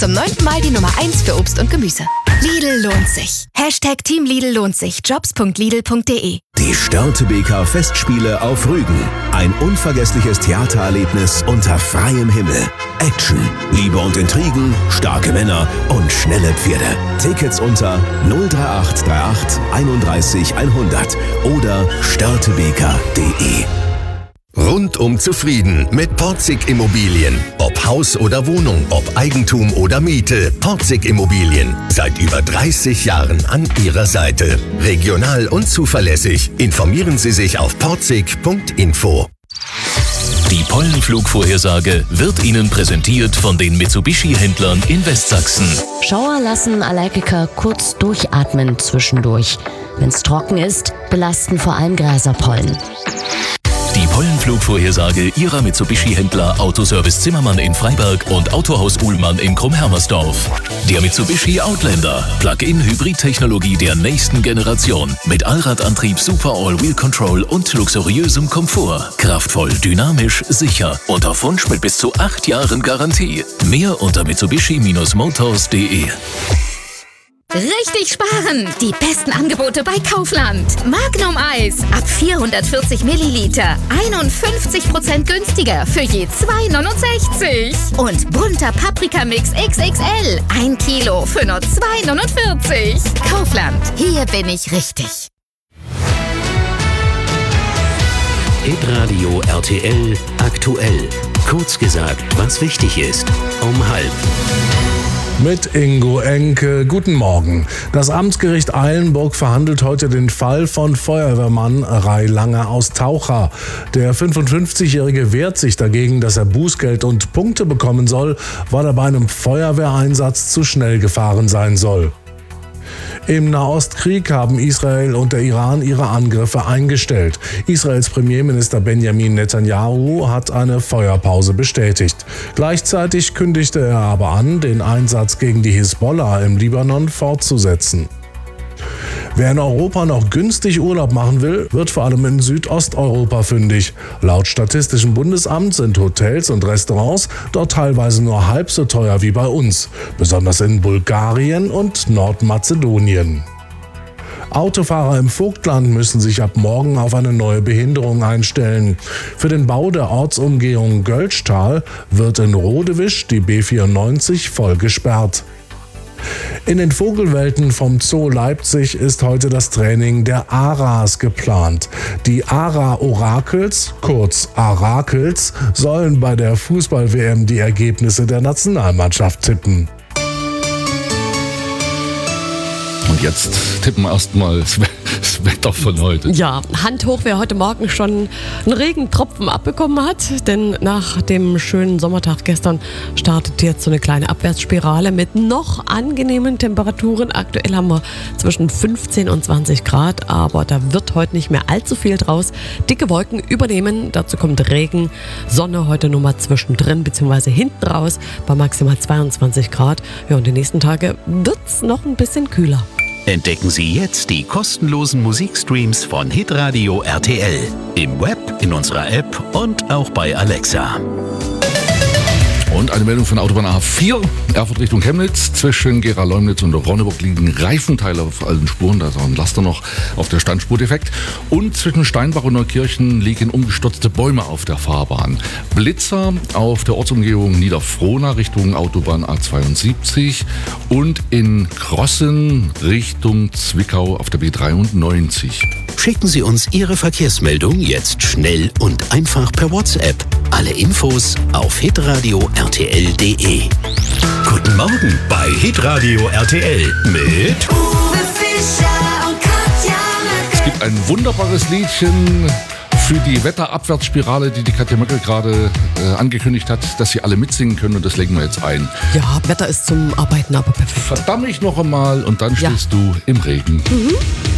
Zum 9. Mal die Nummer 1 für Obst und Gemüse. Lidl lohnt sich. #Team Lidl lohnt sich. Jobs.lidl.de. Die Störtebeker Festspiele auf Rügen. Ein unvergessliches Theatererlebnis unter freiem Himmel. Action, Liebe und Intrigen, starke Männer und schnelle Pferde. Tickets unter 03838 31 100 oder störtebeker.de. Rundum zufrieden mit Porzig Immobilien. Ob Haus oder Wohnung, ob Eigentum oder Miete. Porzig Immobilien. Seit über 30 Jahren an Ihrer Seite. Regional und zuverlässig. Informieren Sie sich auf porzig.info. Die Pollenflugvorhersage wird Ihnen präsentiert von den Mitsubishi-Händlern in Westsachsen. Schauer lassen Allergiker kurz durchatmen zwischendurch. Wenn es trocken ist, belasten vor allem Gräserpollen. Die Pollenflugvorhersage Ihrer Mitsubishi-Händler Autoservice Zimmermann in Freiberg und Autohaus Uhlmann in Krumm-Hermersdorf. Der Mitsubishi Outlander. Plug-in-Hybrid-Technologie der nächsten Generation. Mit Allradantrieb, Super All-Wheel Control und luxuriösem Komfort. Kraftvoll, dynamisch, sicher. Und auf Wunsch mit bis zu 8 Jahren Garantie. Mehr unter mitsubishi-motors.de. Richtig sparen! Die besten Angebote bei Kaufland. Magnum Eis ab 440 Milliliter. 51% günstiger für je 2,69. Und bunter Paprikamix XXL. 1 Kilo für nur 2,49. Kaufland. Hier bin ich richtig. Hitradio RTL aktuell. Kurz gesagt, was wichtig ist. Um 12:30. Mit Ingo Enke. Guten Morgen. Das Amtsgericht Eilenburg verhandelt heute den Fall von Feuerwehrmann Ray Lange aus Taucha. Der 55-Jährige wehrt sich dagegen, dass er Bußgeld und Punkte bekommen soll, weil er bei einem Feuerwehreinsatz zu schnell gefahren sein soll. Im Nahostkrieg haben Israel und der Iran ihre Angriffe eingestellt. Israels Premierminister Benjamin Netanyahu hat eine Feuerpause bestätigt. Gleichzeitig kündigte er aber an, den Einsatz gegen die Hisbollah im Libanon fortzusetzen. Wer in Europa noch günstig Urlaub machen will, wird vor allem in Südosteuropa fündig. Laut Statistischem Bundesamt sind Hotels und Restaurants dort teilweise nur halb so teuer wie bei uns, besonders in Bulgarien und Nordmazedonien. Autofahrer im Vogtland müssen sich ab morgen auf eine neue Behinderung einstellen. Für den Bau der Ortsumgehung Gölschtal wird in Rodewisch die B94 voll gesperrt. In den Vogelwelten vom Zoo Leipzig ist heute das Training der ARAs geplant. Die ARA-Orakels, kurz Arakels, sollen bei der Fußball-WM die Ergebnisse der Nationalmannschaft tippen. Und jetzt tippen wir erstmal das Wetter von heute. Ja, Hand hoch, wer heute Morgen schon einen Regentropfen abbekommen hat. Denn nach dem schönen Sommertag gestern startet jetzt so eine kleine Abwärtsspirale mit noch angenehmen Temperaturen. Aktuell haben wir zwischen 15 und 20 Grad, aber da wird heute nicht mehr allzu viel draus. Dicke Wolken übernehmen, dazu kommt Regen, Sonne heute nur mal zwischendrin bzw. hinten raus bei maximal 22 Grad. Ja, und die nächsten Tage wird es noch ein bisschen kühler. Entdecken Sie jetzt die kostenlosen Musikstreams von Hitradio RTL. Im Web, in unserer App und auch bei Alexa. Und eine Meldung von Autobahn A4, Erfurt Richtung Chemnitz. Zwischen Gera-Leumnitz und Ronneburg liegen Reifenteile auf allen Spuren. Da ist auch ein Laster noch auf der Standspur defekt. Und zwischen Steinbach und Neukirchen liegen umgestürzte Bäume auf der Fahrbahn. Blitzer auf der Ortsumgehung Niederfrohna Richtung Autobahn A72. Und in Krossen Richtung Zwickau auf der B93. Schicken Sie uns Ihre Verkehrsmeldung jetzt schnell und einfach per WhatsApp. Alle Infos auf hitradio RTL.de. Guten Morgen bei Hitradio RTL mit Uwe Fischer und Katja Möckel. Es gibt ein wunderbares Liedchen für die Wetterabwärtsspirale, die Katja Möckel gerade angekündigt hat, dass sie alle mitsingen können, und das legen wir jetzt ein. Ja, Wetter ist zum Arbeiten aber perfekt. Verdammt ich noch einmal und dann stehst du im Regen. Mhm.